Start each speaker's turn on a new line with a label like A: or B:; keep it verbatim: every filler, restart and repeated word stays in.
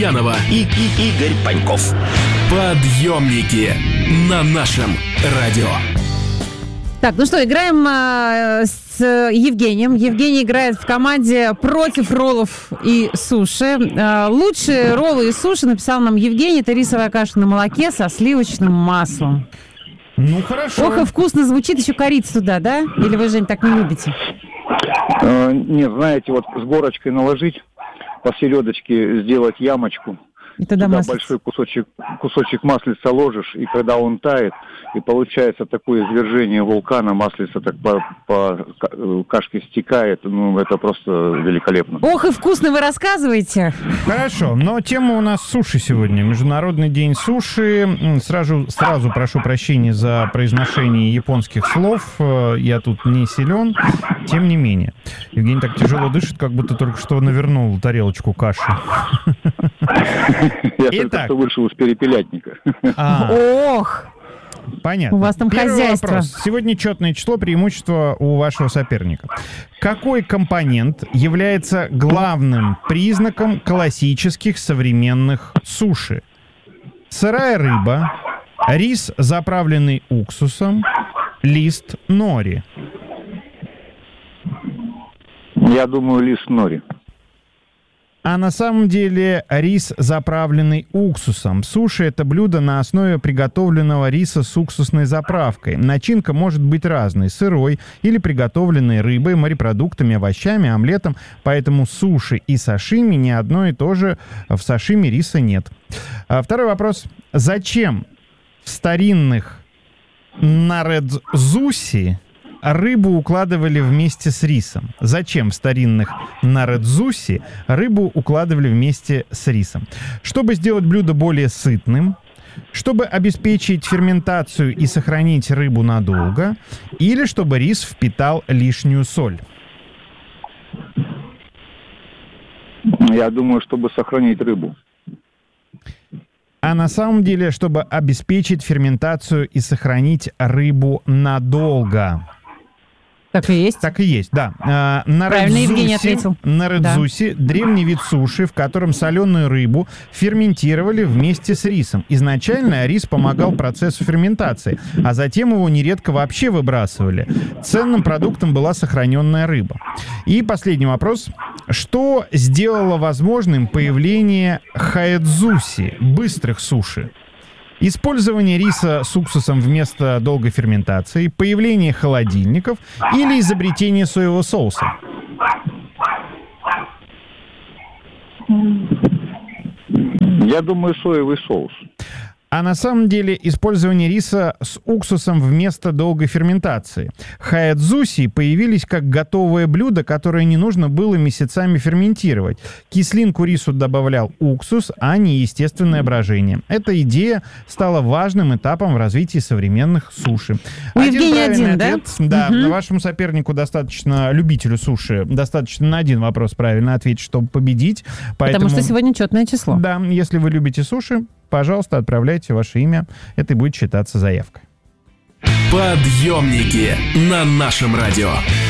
A: Гурьянова
B: и, и Игорь Паньков.
A: Подъемники на нашем радио.
C: Так, ну что, играем э, с Евгением. Евгений играет в команде против роллов и суши. Э, лучшие роллы и суши написал нам Евгений. Это рисовая каша на молоке со сливочным маслом.
D: Ну, хорошо.
C: Ох, и вкусно звучит, еще корица туда, да? Или вы, Жень, так не любите?
E: Э, нет, знаете, вот с горочкой наложить, посередочке сделать ямочку.
C: И тогда
E: туда
C: маслица.
E: большой кусочек, кусочек маслица ложишь, и когда он тает, и получается такое извержение вулкана, маслица так по, по кашке стекает, ну, это просто великолепно.
C: Ох, и вкусно вы рассказываете.
D: Хорошо, но тема у нас суши сегодня. Международный день суши. Сразу, сразу прошу прощения за произношение японских слов. Я тут не силен. Тем не менее. Евгений так тяжело дышит, как будто только что навернул тарелочку каши.
E: Я только что вышел из перепелятника.
C: Ох!
D: Понятно.
C: У вас там
D: Первый
C: хозяйство.
D: вопрос. Сегодня четное число, преимущество у вашего соперника. Какой компонент является главным признаком классических современных суши? Сырая рыба, рис, заправленный уксусом, лист нори.
E: Я думаю, лист нори.
D: А на самом деле рис, заправленный уксусом. Суши — это блюдо на основе приготовленного риса с уксусной заправкой. Начинка может быть разной — сырой или приготовленной рыбой, морепродуктами, овощами, омлетом. Поэтому суши и сашими не одно и то же. В сашими риса нет. А второй вопрос. Зачем в старинных наредзуси рыбу укладывали вместе с рисом? Зачем в старинных наредзуси рыбу укладывали вместе с рисом? Чтобы сделать блюдо более сытным, чтобы обеспечить ферментацию и сохранить рыбу надолго, или чтобы рис впитал лишнюю соль?
E: Я думаю, чтобы сохранить рыбу.
D: А на самом деле, чтобы обеспечить ферментацию и сохранить рыбу надолго.
C: Так и есть.
D: Так и есть, да. А,
C: Правильно Евгений ответил.
D: наредзуси — древний вид суши, в котором соленую рыбу ферментировали вместе с рисом. Изначально рис помогал процессу ферментации, а затем его нередко вообще выбрасывали. Ценным продуктом была сохраненная рыба. И последний вопрос. Что сделало возможным появление хаэдзуси, быстрых суши? Использование риса с уксусом вместо долгой ферментации, появление холодильников или изобретение соевого соуса?
E: Я думаю, соевый соус.
D: А на самом деле использование риса с уксусом вместо долгой ферментации. Хаэдзуси появились как готовое блюдо, которое не нужно было месяцами ферментировать. Кислинку рису добавлял уксус, а не естественное брожение. Эта идея стала важным этапом в развитии современных суши.
C: У Евгения один, да?
D: Ответ. Да,
C: угу.
D: Вашему сопернику достаточно, любителю суши, достаточно на один вопрос правильно ответить, чтобы победить. Поэтому,
C: потому что сегодня четное число.
D: Да, если вы любите суши, пожалуйста, отправляйте ваше имя. Это и будет считаться заявкой.
A: Подъемники на нашем радио.